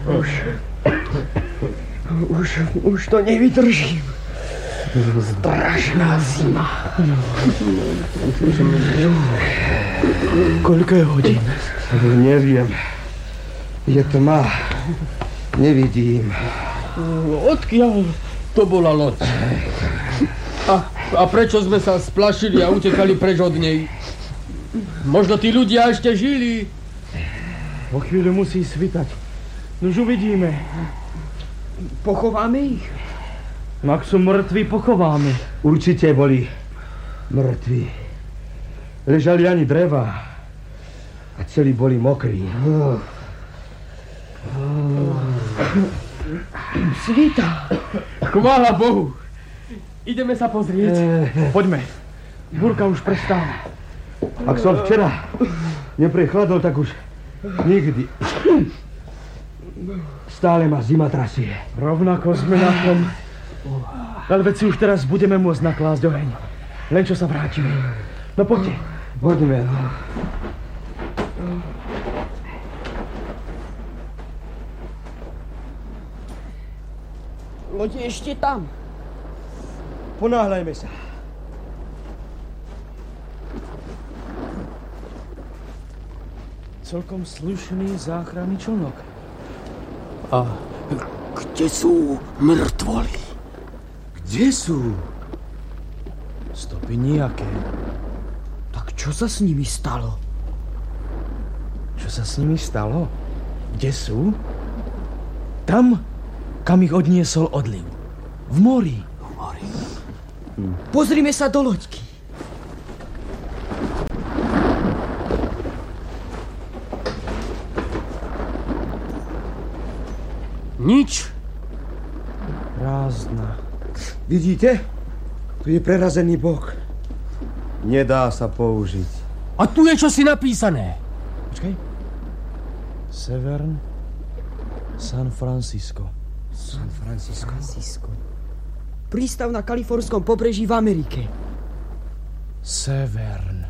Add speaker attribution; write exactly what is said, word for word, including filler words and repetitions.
Speaker 1: Už... Už, už to nevydržím. Strašná zima. Koľko je hodín?
Speaker 2: Neviem. Je tma. Nevidím.
Speaker 3: Odkiaľ to bola loď? A, a prečo sme sa splašili a utekali preč od nej? Možno tí ľudia ešte žili.
Speaker 1: Po chvíľu musí svitať. Nož uvidíme. Pochováme ich?
Speaker 2: No ak sú mŕtvi, pochováme. Určite boli mŕtvi. Ležali ani dreva. A celí boli mokrí.
Speaker 1: Svita.
Speaker 3: Chvála Bohu. Ideme sa pozrieť.
Speaker 1: Poďme. Búrka už prestáva.
Speaker 2: Ak som včera neprechladol, tak už nikdy. Stále ma zima trasie.
Speaker 1: Rovnako sme na tom. Ale veď si už teraz budeme môcť naklásť oheň. Len čo sa vrátime. No poďte.
Speaker 2: Poďme.
Speaker 1: Loď je ešte tam.
Speaker 2: Ponáhľajme sa.
Speaker 1: Celkom slušný záchranný člnok.
Speaker 3: A kde sú mŕtvoly?
Speaker 2: Kde sú?
Speaker 1: Stopy nejaké. Tak čo sa s nimi stalo? Čo sa s nimi stalo? Kde sú? Tam, kam ich odniesol odliv. V mori.
Speaker 3: V mori.
Speaker 1: Hm. Pozrime sa do loďky.
Speaker 3: Nič.
Speaker 1: Prázdna.
Speaker 2: Vidíte? Tu je prerazený bok. Nedá sa použiť.
Speaker 3: A tu je čosi napísané.
Speaker 1: Počkaj. Severn San Francisco.
Speaker 2: San Francisco.
Speaker 1: Francisco. Prístav na kalifornskom pobreží v Amerike. Severn.